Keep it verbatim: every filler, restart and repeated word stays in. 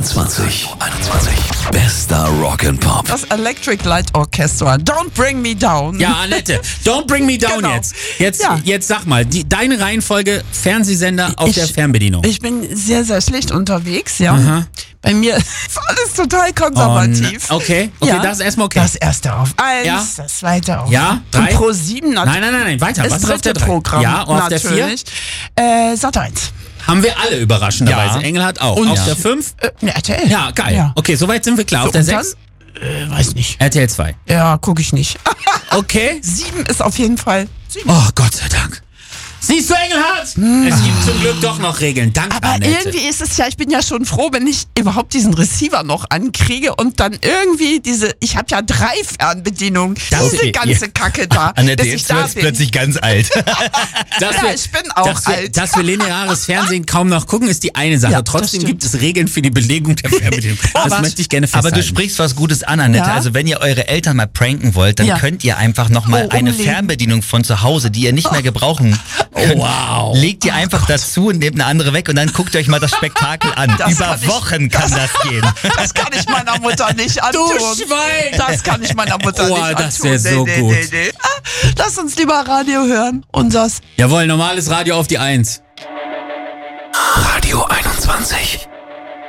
einundzwanzig. einundzwanzig. Bester Rock and Pop. Das Electric Light Orchestra. Don't Bring Me Down. Ja, Annette, don't bring me down Genau. jetzt. Jetzt, Ja. jetzt sag mal, die, deine Reihenfolge Fernsehsender auf Ich- der Fernbedienung. Ich bin sehr, sehr schlecht unterwegs, ja. Aha. Bei mir ist alles total konservativ. Oh, okay, okay, Ja. das ist erstmal okay. Das erste auf eins, Ja. das zweite auf Ja, drei. Pro sieben Nein, nein, nein, nein, weiter. Das Was ist auf der dritte drei? Programm. Ja, und auf der vier? natürlich. Äh, Sat eins. Haben wir alle überraschenderweise. Ja. Engel hat auch. Und- auf Ja. der fünf? Äh, ne, R T L. Ja, geil. Ja. Okay, soweit sind wir klar. So, auf der und dann? sechs? Äh, weiß nicht. R T L zwei. Ja, gucke ich nicht. Okay. Sieben ist auf jeden Fall. Sieben. Oh, Gott sei Dank. Siehst du, Engelhardt? Es gibt zum Glück doch noch Regeln. Danke, Aber Annette. irgendwie ist es ja, ich bin ja schon froh, wenn ich überhaupt diesen Receiver noch ankriege und dann irgendwie diese, ich habe ja drei Fernbedienungen, Das- diese okay, ganze ja. Kacke da, Annette, dass ich jetzt da wird es bin. plötzlich ganz alt. Dass Ja, wir, ich bin auch dass wir, alt. Dass wir lineares Fernsehen kaum noch gucken, ist die eine Sache. Ja, das Trotzdem stimmt. gibt es Regeln für die Belegung der Fernbedienung. Das Aber- möchte ich gerne Aber festhalten. du sprichst was Gutes an, Annette. Ja? Also wenn ihr eure Eltern mal pranken wollt, dann Ja. könnt ihr einfach nochmal Oh, eine umlegen. Fernbedienung von zu Hause, die ihr nicht mehr gebrauchen könnt. wow. Legt ihr einfach dazu und nehmt eine andere weg und dann guckt ihr euch mal das Spektakel an. Das Über kann ich- Wochen kann das gehen. Das kann ich meiner Mutter nicht antun. Schwein! Das kann ich meiner Mutter Oh, nicht antun. das wär so nee, gut. Nee, nee. Ah, lass uns lieber Radio hören. Unseres. Jawohl, normales Radio auf die Eins. Radio einundzwanzig.